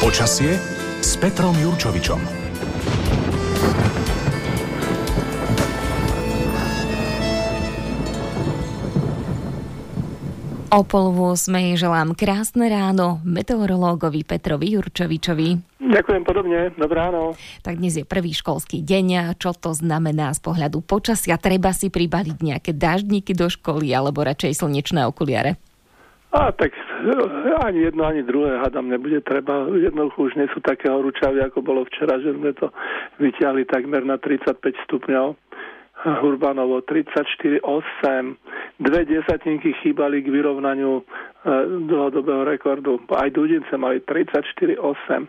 Počasie s Petrom Jurčovičom. O 7:30 želám krásne ráno meteorológovi Petrovi Jurčovičovi. Ďakujem podobne, dobré ráno. Tak dnes je prvý školský deň. Čo to znamená z pohľadu počasia? Treba si pribaliť nejaké dáždníky do školy alebo radšej slnečné okuliare? Tak ani jedno, ani druhé, hádam, nebude treba. Jednoducho už nie sú také horúčavé, ako bolo včera, že sme to vyťahli takmer na 35 stupňov. Urbanovo 34,8. 2 desatinky chýbali k vyrovnaniu dlhodobého rekordu. Aj Dudince mali 34,8.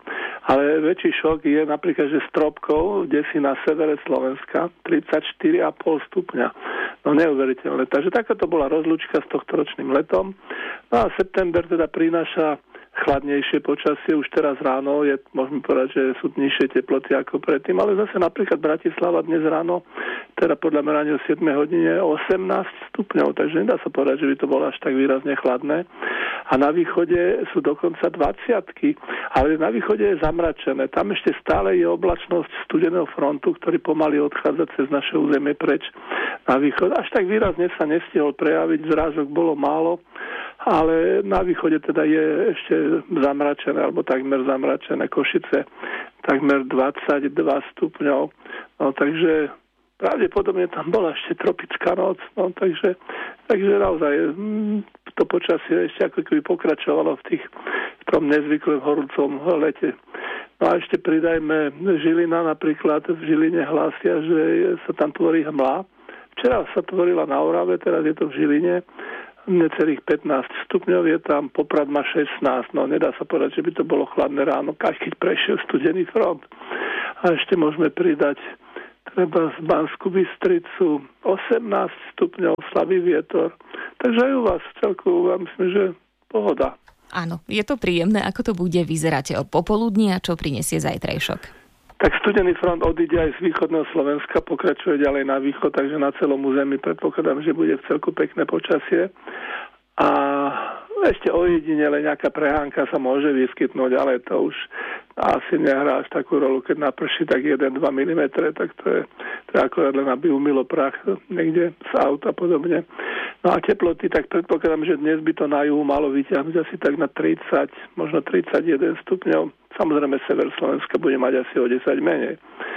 Ale väčší šok je napríklad, že Stropkov, kde si na severe Slovenska, 34,5 stupňa. No neuveriteľné. Takže takáto bola rozlúčka s tohtoročným letom. No a september teda prináša chladnejšie počasie. Už teraz ráno môžeme povedať, že sú nižšie teploty ako predtým, ale zase napríklad Bratislava dnes ráno, teda podľa merania o 7 hodine 18 stupňov, takže nedá sa povedať, že by to bolo až tak výrazne chladné. A na východe sú dokonca 20, ale na východe je zamračené. Tam ešte stále je oblačnosť studeného frontu, ktorý pomaly odchádza cez naše územie preč na východ. Až tak výrazne sa nestihol prejaviť, zrážok bolo málo, ale na východe teda je ešte zamračené, alebo takmer zamračené. Košice takmer 22 stupňov. No takže pravdepodobne tam bola ešte tropická noc. No takže naozaj to počasie ešte ako keby pokračovalo v tom nezvyklom horúcom lete. No a ešte pridajme Žilina, napríklad v Žiline hlásia, že sa tam tvorí hmla. Včera sa tvorila na Orave, teraz je to v Žiline. Necelých 15 stupňov je tam, Poprad má 16, no nedá sa povedať, že by to bolo chladné ráno, keď prešiel studený front. A ešte môžeme pridať treba z Banskú Bystricu 18 stupňov, slabý vietor. Takže aj u vás celku, myslím, že pohoda. Áno, je to príjemné, ako to bude vyzerať o popoludní a čo prinesie zajtrajšok? Tak studený front odíde aj z východného Slovenska, pokračuje ďalej na východ, takže na celom území predpokladám, že bude v celku pekné počasie. A ešte ojedinele nejaká prehánka sa môže vyskytnúť, ale to už asi nehrá až takú rolu. Keď naprší tak 1-2 mm, tak to je akorát len aby umylo prach niekde z auta a podobne. No a teploty, tak predpokladám, že dnes by to na juhu malo vyťahnuť asi tak na 30, možno 31 stupňov. Samozrejme, sever Slovenska bude mať asi o 10 menej.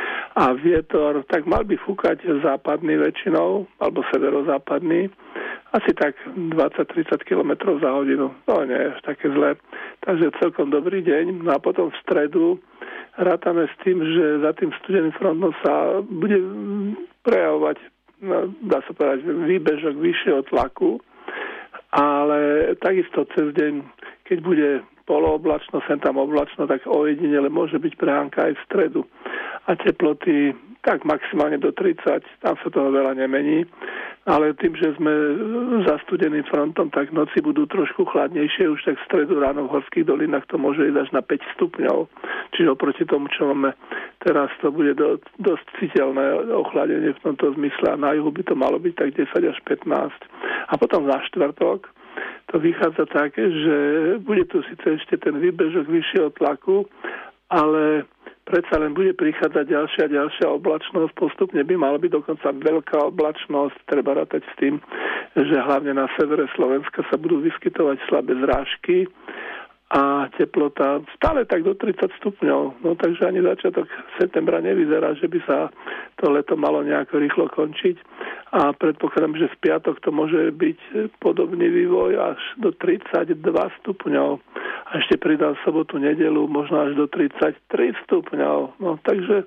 A vietor, tak mal by fúkať západný väčšinou, alebo severozápadný, asi tak 20-30 km za hodinu. No nie je až také zlé. Takže celkom dobrý deň. No a potom v stredu rátame s tým, že za tým studeným frontom sa bude prejavovať, no, dá sa povedať, výbežok vyššieho tlaku, ale takisto cez deň, keď bude polooblačno, sem tam oblačno, tak ojedinele môže byť prehánka aj v stredu. A teploty tak maximálne do 30, tam sa toho veľa nemení. Ale tým, že sme za studeným frontom, tak noci budú trošku chladnejšie, už tak v stredu ráno v horských dolinách to môže ísť až na 5 stupňov. Čiže oproti tomu, čo máme teraz, to bude dosť citeľné ochladenie v tomto zmysle. A na juhu by to malo byť tak 10 až 15. A potom na štvrtok to vychádza tak, že bude tu síce ešte ten výbežok vyššieho tlaku, ale predsa len bude prichádzať ďalšia a ďalšia oblačnosť. Postupne by mala byť dokonca veľká oblačnosť. Treba rátať s tým, že hlavne na severe Slovenska sa budú vyskytovať slabé zrážky a teplota stále tak do 30 stupňov. No takže ani začiatok septembra nevyzerá, že by sa to leto malo nejako rýchlo končiť. A predpokladám, že v piatok to môže byť podobný vývoj až do 32 stupňov. A ešte pridal sobotu, nedelu, možno až do 33 stupňov. No takže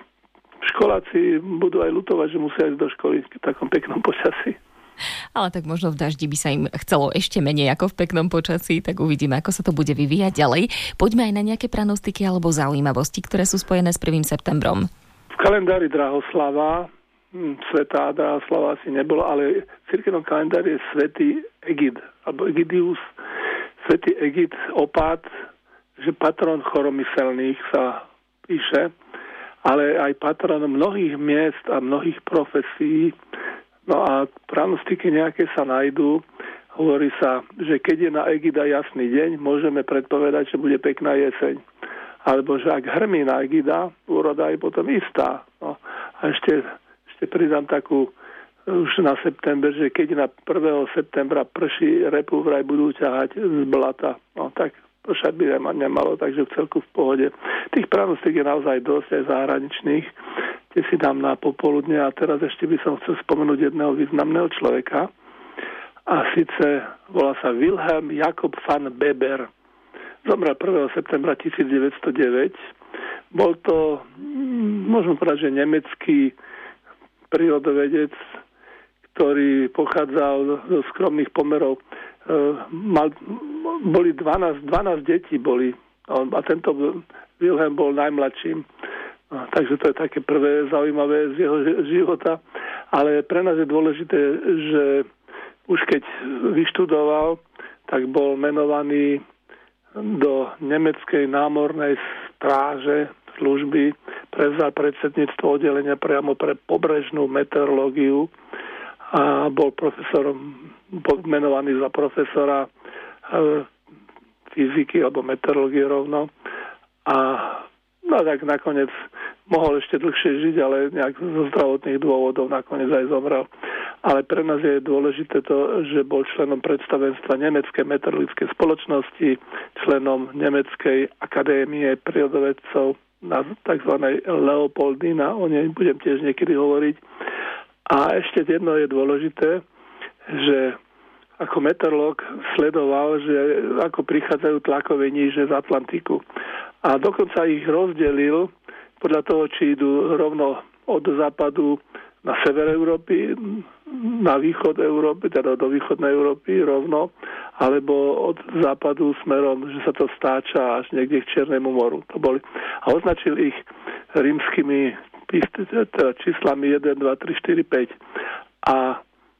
školáci budú aj ľutovať, že musia ísť do školy v takom peknom počasí. Ale tak možno v daždi by sa im chcelo ešte menej ako v peknom počasí, tak uvidíme, ako sa to bude vyvíjať ďalej. Poďme aj na nejaké pranostiky alebo zaujímavosti, ktoré sú spojené s 1. septembrom. V kalendári Drahoslava, svätá Drahoslava asi nebolo, ale v cirkevnom kalendári je svätý Egid, alebo Egidius, svätý Egid, opát, že patron choromyselných sa píše, ale aj patron mnohých miest a mnohých profesí. No a pranostiky nejaké sa nájdú. Hovorí sa, že keď je na Egida jasný deň, môžeme predpovedať, že bude pekná jeseň. alebo že ak hrmí Nagida, úroda je potom istá. No. A ešte pridám takú už na september, že keď na 1. septembra prší, repu vraj budú ťahať z blata. No tak pršať by nemalo, takže v celku v pohode. Tých pranostík je naozaj dosť aj zahraničných. Tie si dám na popoludne a teraz ešte by som chcel spomenúť jedného významného človeka. A síce volá sa Wilhelm Jakob van Beber. Zomrel 1. septembra 1909. Bol to, môžem povedať, že nemecký prírodovedec, ktorý pochádzal zo skromných pomerov. Boli 12 detí boli a tento Wilhelm bol najmladším. Takže to je také prvé zaujímavé z jeho života. Ale pre nás je dôležité, že už keď vyštudoval, tak bol menovaný do nemeckej námornej stráže služby, prevzal predsedníctvo oddelenia priamo pre pobrežnú meteorológiu a bol menovaný za profesora fyziky alebo meteorológie rovno. A tak nakoniec mohol ešte dlhšie žiť, ale nejak zo zdravotných dôvodov nakoniec aj zomrel. Ale pre nás je dôležité to, že bol členom predstavenstva Nemeckej meteorologickej spoločnosti, členom Nemeckej akadémie prírodovedcov na tzv. Leopoldina, o nej budem tiež niekedy hovoriť. A ešte jedno je dôležité, že ako meteorológ sledoval, že ako prichádzajú tlakové níže z Atlantiku. A dokonca ich rozdelil podľa toho, či idú rovno od západu na sever Európy, na východ Európy, teda do východnej Európy rovno, alebo od západu smerom, že sa to stáča až niekde k Čiernemu moru. To boli. A označil ich rímskymi číslami 1, 2, 3, 4, 5. A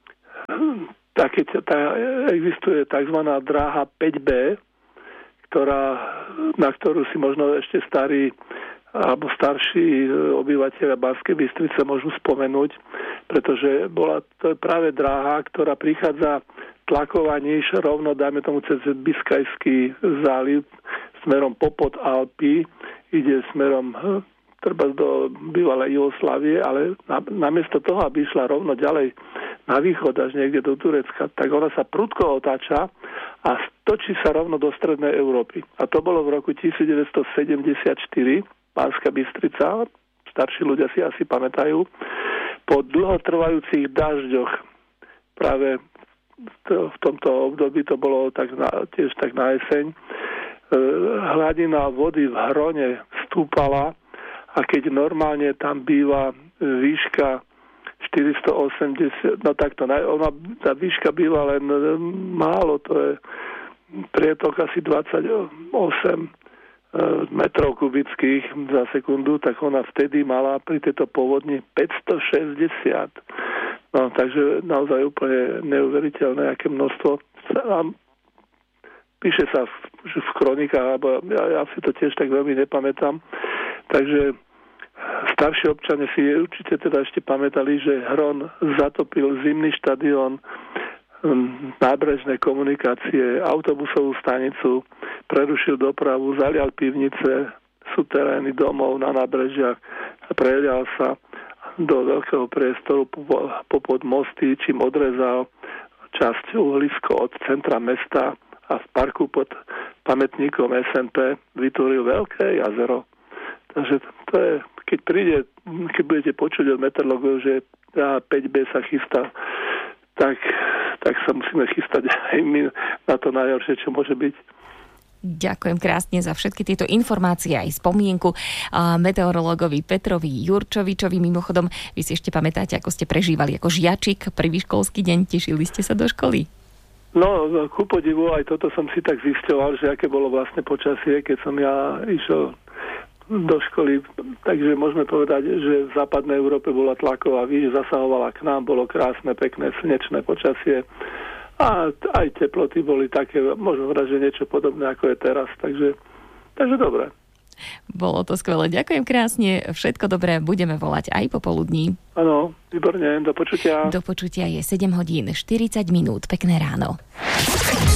existuje tzv. Dráha 5B, na ktorú si možno ešte starí alebo starší obyvateľia Banskej Bystrice môžu spomenúť, pretože bola to práve dráha, ktorá prichádza tlaková níž rovno, dajme tomu cez Biskajský záliv smerom popod Alpy, ide smerom treba do bývalej Jugoslávie, ale namiesto toho, aby išla rovno ďalej na východ až niekde do Turecka, tak ona sa prudko otáča a stočí sa rovno do strednej Európy. A to bolo v roku 1974, Banská Bystrica, starší ľudia si asi pamätajú, po dlhotrvajúcich dažďoch práve v tomto období, to bolo tiež tak na jeseň, hladina vody v Hrone stúpala a keď normálne tam býva výška 480, no takto, tá výška býva len málo, to je prietok asi 28 metrov kubických za sekundu, tak ona vtedy mala pri tejto povodni 560. No, takže naozaj úplne neuveriteľné, aké množstvo. Píše sa v kronikách, alebo ja si to tiež tak veľmi nepamätám. Takže starší občania si určite teda ešte pamätali, že Hron zatopil zimný štadión, nábrežné komunikácie, autobusovú stanicu, prerušil dopravu, zalial pivnice, suterény domov na nábrežiach a prelial sa do veľkého priestoru popod mosty, čím odrezal časť uhlisko od centra mesta a v parku pod pamätníkom SNP vytvoril veľké jazero. Takže to je, keď budete počuť od meteorológov, že 5B sa chystá, tak sa musíme chystať aj my na to najhoršie, čo môže byť. Ďakujem krásne za všetky tieto informácie aj spomienku meteorológovi Petrovi Jurčovičovi. Mimochodom, vy si ešte pamätáte, ako ste prežívali ako žiačik prvý školský deň? Tešili ste sa do školy? No, ku podivu, aj toto som si tak zisťoval, že aké bolo vlastne počasie, keď som ja išiel do školy. Takže môžeme povedať, že v západnej Európe bola tlaková výš, zasahovala k nám, bolo krásne, pekné, slnečné počasie. A aj teploty boli také, môžem povedať, že niečo podobné, ako je teraz. Takže dobre. Bolo to skvelé. Ďakujem krásne. Všetko dobré. Budeme volať aj popoludní. Áno, výborne. Do počutia. Do počutia je 7 hodín 40 minút. Pekné ráno.